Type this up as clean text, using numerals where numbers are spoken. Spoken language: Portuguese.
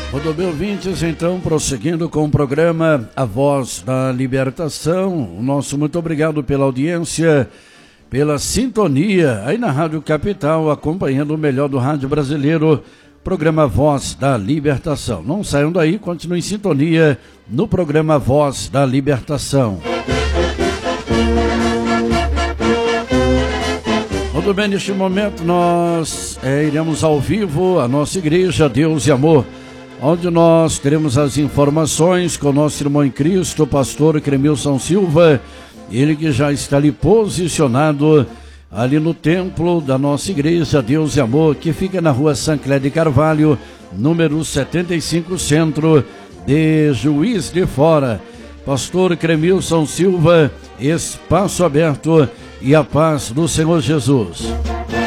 Muito bem, ouvintes, então, prosseguindo com o programa A Voz da Libertação, o nosso muito obrigado pela audiência, pela sintonia, aí na Rádio Capital, acompanhando o melhor do rádio brasileiro, programa Voz da Libertação. Não saiam daí, continuem em sintonia no programa Voz da Libertação. Muito bem, neste momento nós iremos ao vivo a nossa igreja Deus e Amor, onde nós teremos as informações com o nosso irmão em Cristo, o pastor Cremilson Silva, ele que já está ali posicionado ali no templo da nossa igreja Deus e Amor, que fica na rua Sancler de Carvalho, número 75, centro de Juiz de Fora. Pastor Cremilson Silva, espaço aberto e a paz do Senhor Jesus.